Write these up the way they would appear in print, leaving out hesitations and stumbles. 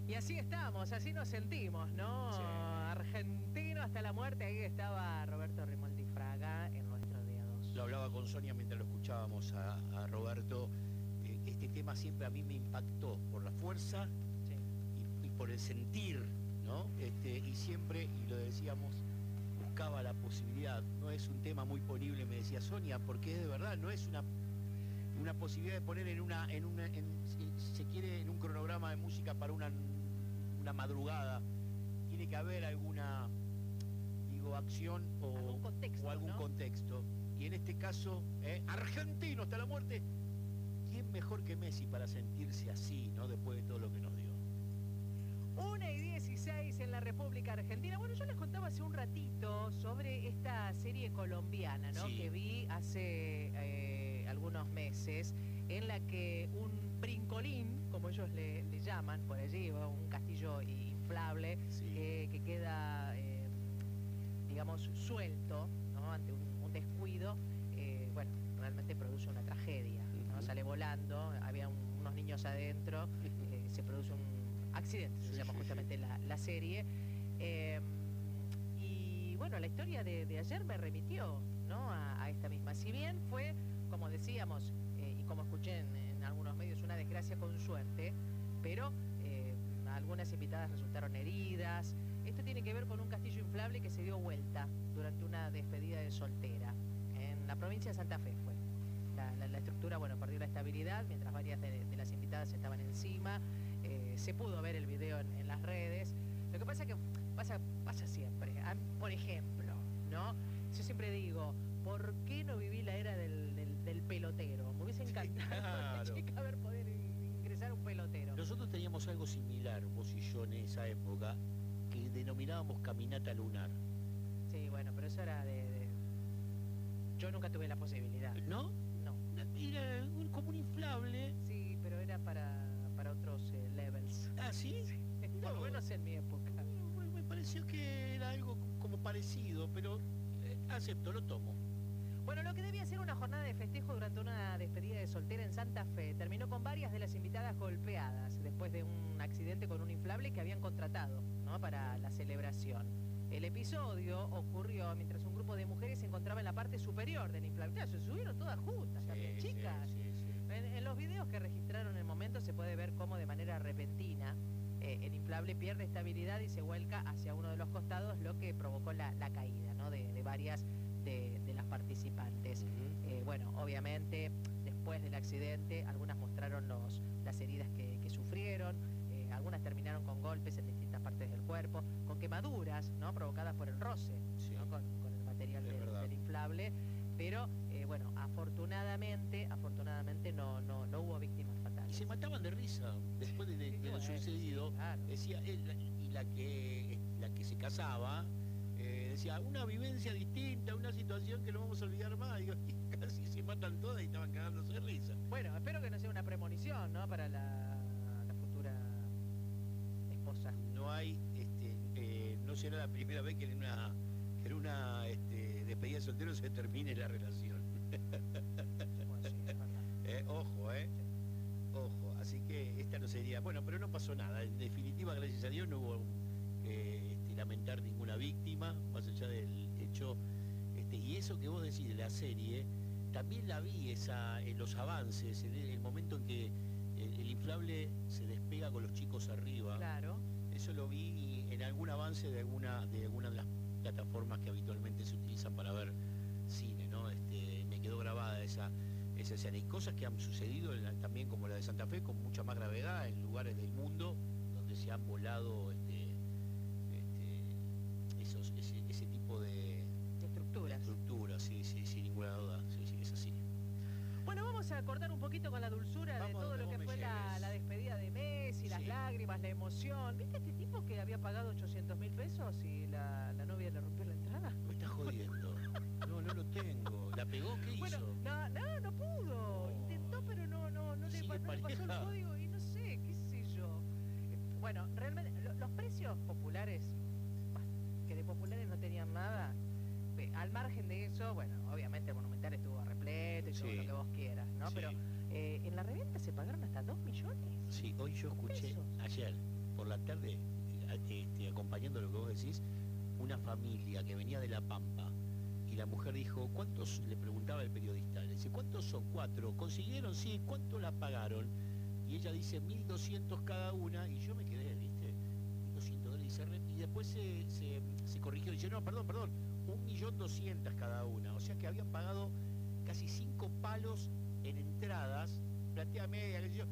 Y así estamos, así nos sentimos, ¿no? Sí. Argentino hasta la muerte, ahí estaba Roberto Rimoldi Fraga en nuestro día 2. Lo hablaba con Sonia mientras lo escuchábamos a Roberto. Este tema siempre a mí me impactó por la fuerza Sí. y por el sentir, ¿no? Y siempre, y lo decíamos, buscaba la posibilidad. No es un tema muy ponible, me decía Sonia, porque es de verdad, no es una posibilidad de poner si se quiere, en un cronograma de música para una madrugada. Tiene que haber alguna, acción Algún contexto, o algún ¿no? contexto. Y en este caso, argentino hasta la muerte. ¿Quién mejor que Messi para sentirse así, ¿no? Después de todo lo que nos dio. 1:16 en la República Argentina. Bueno, yo les contaba hace un ratito sobre esta serie colombiana, ¿no? Sí. Que vi hace algunos meses, en la que un brincolín, como ellos le llaman por allí, un castillo inflable, Sí. que queda, digamos, suelto, ¿no? Ante un descuido, bueno, realmente produce una tragedia, ¿no? Ujú. Sale volando, había unos niños adentro, se produce un accidente, se llama justamente la serie. Y bueno, la historia de ayer me remitió, ¿no? a esta misma. Si bien fue, como decíamos, y como escuché en algunos medios, una desgracia con suerte, pero algunas invitadas resultaron heridas. Esto tiene que ver con un castillo inflable que se dio vuelta durante una despedida de soltera. En la provincia de Santa Fe fue. La estructura, bueno, perdió la estabilidad mientras varias de las invitadas estaban encima. Se pudo ver el video en las redes. Lo que pasa es que pasa siempre. Por ejemplo, ¿no? Yo siempre digo, ¿por qué no viví la era del pelotero? Me hubiese encantado, claro. chica, haber poder ingresar un pelotero. Nosotros teníamos algo similar, vos y yo, en esa época, que denominábamos caminata lunar. Sí, bueno, pero eso era Yo nunca tuve la posibilidad. ¿No? No. Era como un inflable. Sí, pero era para otros levels. ¿Ah, sí? Por lo menos en mi época. Bueno, me pareció que era algo como parecido, pero acepto, lo tomo. Bueno, lo que debía ser una jornada de festejo durante una despedida de soltera en Santa Fe terminó con varias de las invitadas golpeadas después de un accidente con un inflable que habían contratado, ¿no? Para la celebración. El episodio ocurrió mientras un grupo de mujeres se encontraba en la parte superior del inflable. Claro, se subieron todas juntas, también, chicas. Sí. En los videos que registraron en el momento se puede ver cómo de manera repentina el inflable pierde estabilidad y se vuelca hacia uno de los costados, lo que provocó la caída, ¿no? de varias de las participantes. Uh-huh. Bueno, obviamente, después del accidente, algunas mostraron las heridas que sufrieron, algunas terminaron con golpes en distintas partes del cuerpo, con quemaduras, ¿no? Provocadas por el roce, Sí. ¿no? con el material del inflable. Pero, bueno, afortunadamente no hubo víctimas fatales. Y se mataban de risa después de lo sucedido. Sí, claro. Decía, y la que se casaba, decía, una vivencia distinta, una situación que no vamos a olvidar más. Digo, y casi se matan todas y estaban cagándose de risa. Bueno, espero que no sea una premonición, ¿no? Para la futura esposa. No hay, no será la primera vez que en una despedida de soltero se termine la relación. Bueno, sí, es verdad. Ojo. Así que esta no sería, bueno, pero no pasó nada. En definitiva, gracias a Dios, no hubo lamentar ninguna víctima, más allá del hecho. Y eso que vos decís de la serie, también la vi en los avances, en el momento en que el inflable se despega con los chicos arriba. Claro. Eso lo vi en algún avance de alguna de las plataformas que habitualmente se utilizan para ver cine, ¿no? Me quedó grabada esa escena. Y cosas que han sucedido también, como la de Santa Fe, con mucha más gravedad en lugares del mundo donde se han volado ese tipo de estructuras, sí, sin ninguna duda, sí, es así. Bueno, vamos a acordar un poquito con la dulzura de todo lo que fue la despedida de Messi, las lágrimas, la emoción. ¿Viste este tipo que había pagado 800.000 pesos y la novia le rompió la entrada? Me estás jodiendo. No lo tengo. ¿La pegó? ¿Qué hizo? Bueno, no pudo. Oh. Intentó, pero no le pasó el código y no sé, qué sé yo. Bueno, realmente, los precios populares, que de populares no tenían nada, al margen de eso, bueno, obviamente el Monumental estuvo repleto y todo lo que vos quieras, ¿no? Sí. Pero en la reventa se pagaron hasta 2 millones. Sí, hoy yo escuché, ¿Pesos? ayer, por la tarde, acompañando lo que vos decís, una familia que venía de La Pampa, y la mujer dijo, ¿cuántos? Le preguntaba el periodista, le dice, ¿cuántos son? 4. ¿Consiguieron? Sí. ¿Cuánto la pagaron? Y ella dice, 1.200 cada una, y yo me quedé, ¿viste? $1.200, y después se corrigió, dice, no, perdón, 1.200.000 cada una, o sea que habían pagado casi 5 palos en entradas, platea media, qué sé yo,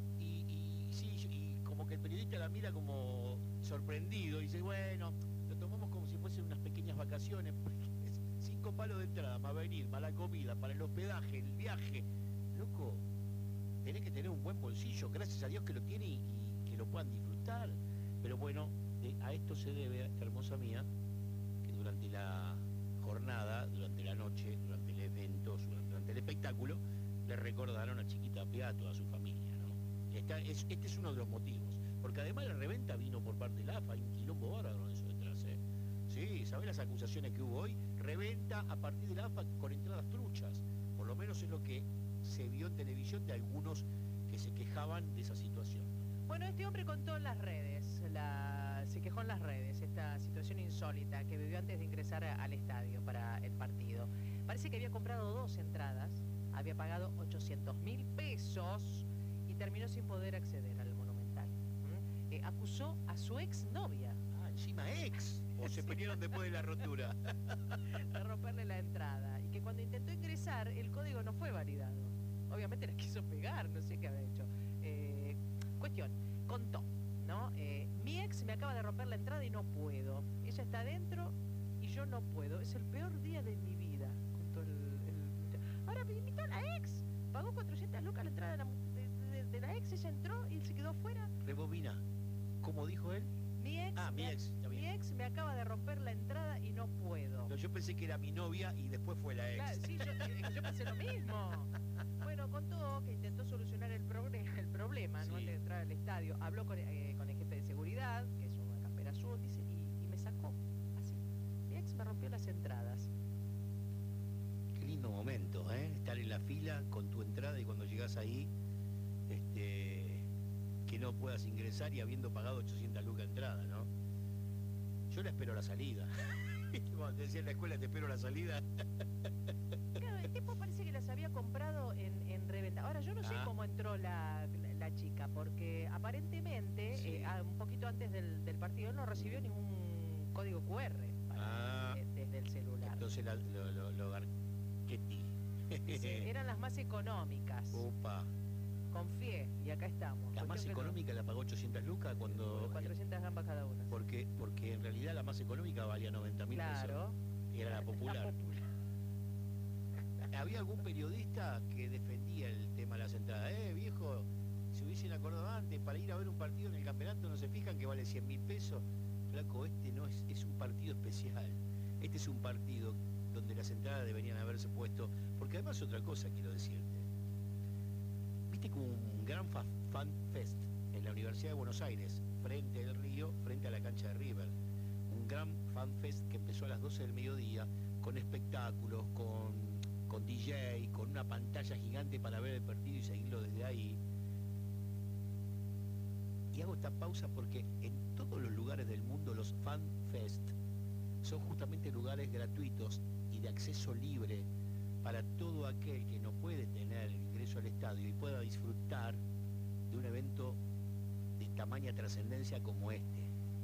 y como que el periodista la mira como sorprendido, y dice, bueno, lo tomamos como si fuesen unas pequeñas vacaciones, porque es 5 palos de entrada, más venir, más la comida, para el hospedaje, el viaje, loco, tenés que tener un buen bolsillo, gracias a Dios que lo tiene y que lo puedan disfrutar, pero bueno, a esto se debe, hermosa mía, que durante la jornada, durante la noche, durante el evento, durante el espectáculo, le recordaron a Chiquita Pia, a toda su familia, ¿no? Este es uno de los motivos, porque además la reventa vino por parte de la AFA, hay un quilombo bárbaro en eso detrás, ¿eh? Sí, ¿sabés las acusaciones que hubo hoy? Reventa a partir de la AFA con entradas truchas, por lo menos es lo que se vio en televisión de algunos que se quejaban de esa situación. Bueno, este hombre contó en las redes, se quejó en las redes, esta situación insólita que vivió antes de ingresar al estadio para el partido. Parece que había comprado 2 entradas, había pagado 800.000 pesos y terminó sin poder acceder al Monumental. Acusó a su exnovia. Ah, encima ex. ¿O se pelearon después de la rotura? De romperle la entrada. Y que cuando intentó ingresar, el código no fue validado. Obviamente les quiso pegar, no sé qué habrá hecho. Cuestión, contó, ¿no? Mi ex me acaba de romper la entrada y no puedo. Ella está adentro y yo no puedo. Es el peor día de mi vida, contó Ahora me invitó a la ex. Pagó 400 lucas la entrada de la ex, ella entró y se quedó fuera. Rebobina. ¿Cómo dijo él? Mi ex me acaba de romper la entrada y no puedo. No, yo pensé que era mi novia y después fue la ex. Claro, sí, yo pensé lo mismo. Bueno, contó que intentó solucionar el problema, ¿no? Sí. Antes de entrar al estadio. Habló con el jefe de seguridad, que es una campera azul, dice, y me sacó. Así. Mi ex me rompió las entradas. Qué lindo momento, ¿eh? Estar en la fila con tu entrada y cuando llegás ahí, que no puedas ingresar y habiendo pagado 800 lucas de entrada, ¿no? Yo la espero a la salida. Cuando te decía en la escuela, te espero a la salida. Claro, el tipo parece que las había comprado en reventa. Ahora, yo no sé cómo entró la chica, porque aparentemente, sí. Un poquito antes del partido, no recibió ningún código QR desde el celular. Entonces lo Garchetti. Eran las más económicas. Opa. Confié, y acá estamos. La más económica la pagó 800 lucas cuando... 400 gambas cada una. Porque en realidad la más económica valía 90.000 claro, pesos. Y era la popular. La popular. Había algún periodista que defendía el tema de las entradas. Viejo, si hubiesen acordado antes, para ir a ver un partido en el campeonato no se fijan que vale 100.000 pesos. Flaco, este no es un partido especial. Este es un partido donde las entradas deberían haberse puesto. Porque además otra cosa quiero decirte. Viste como un gran fan fest en la Universidad de Buenos Aires, frente al río, frente a la cancha de River. Un gran fan fest que empezó a las 12 del mediodía, con espectáculos, con DJ, con una pantalla gigante para ver el partido y seguirlo desde ahí. Y hago esta pausa porque en todos los lugares del mundo los fan fest son justamente lugares gratuitos y de acceso libre para todo aquel que no puede tener el ingreso al estadio y pueda disfrutar de un evento de tamaña trascendencia como este.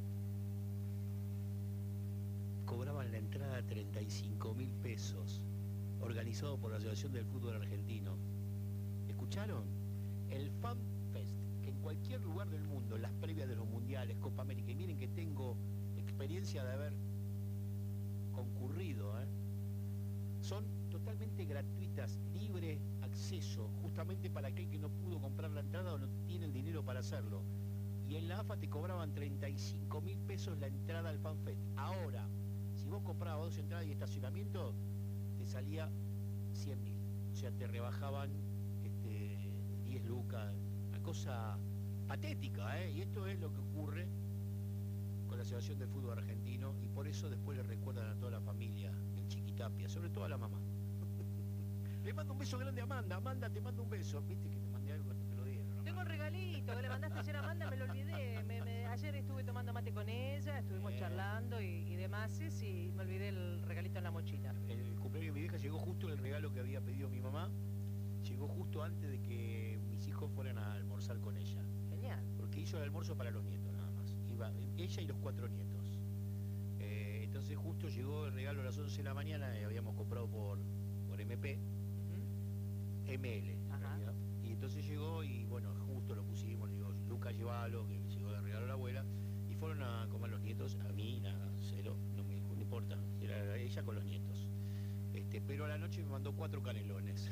Cobraban la entrada 35.000 pesos, organizado por la Asociación del Fútbol Argentino. ¿Escucharon? El Fan Fest, que en cualquier lugar del mundo, en las previas de los mundiales, Copa América, y miren que tengo experiencia de haber concurrido, son totalmente gratuitas, libre acceso, justamente para aquel que no pudo comprar la entrada o no tiene el dinero para hacerlo. Y en la AFA te cobraban 35.000 pesos la entrada al Fan Fest. Ahora, si vos comprabas 2 entradas y estacionamiento, te salía 100.000. O sea, te rebajaban 10 lucas, una cosa patética, ¿eh? Y esto es lo que ocurre con la Asociación del Fútbol Argentino y por eso después le recuerdan a toda la familia en Chiquitapia, sobre todo a la mamá. Le mando un beso grande a Amanda. Amanda, te mando un beso. Viste que te mandé algo, no te lo dieron. tengo un regalito que le mandaste ayer a Amanda, me lo olvidé. Ayer estuve tomando mate con ella, estuvimos charlando y demás, y me olvidé el regalito en la mochila. El cumpleaños de mi vieja llegó justo el regalo que había pedido mi mamá. Llegó justo antes de que mis hijos fueran a almorzar con ella. Genial. Porque hizo el almuerzo para los nietos nada más. Iba ella y los 4 nietos. Entonces justo llegó el regalo a las 11 de la mañana, habíamos comprado por MP, ML. Y entonces llegó y bueno, justo lo pusimos, digo, Lucas, llévalo, que llegó de regalo a la abuela. Y fueron a comer los nietos, a mí nada, cero, no me importa, era ella con los nietos. Pero a la noche me mandó 4 canelones.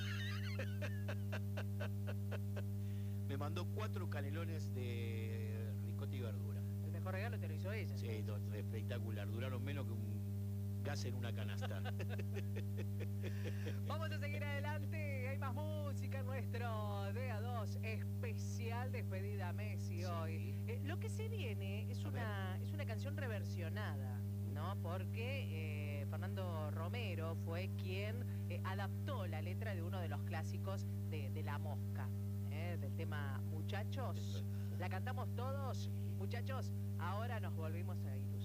Me mandó 4 canelones de ricota y verdura. El mejor regalo te lo hizo ella. Sí, espectacular. Duraron menos que un gas en una canasta. Vamos a seguir adelante. Hay más música en nuestro DA2 especial despedida a Messi hoy. Lo que se viene es una canción reversionada, ¿no? Porque Fernando Romero fue quien adaptó la letra de uno de los clásicos de La Mosca, del tema Muchachos. La cantamos todos, muchachos. Ahora nos volvimos a ir.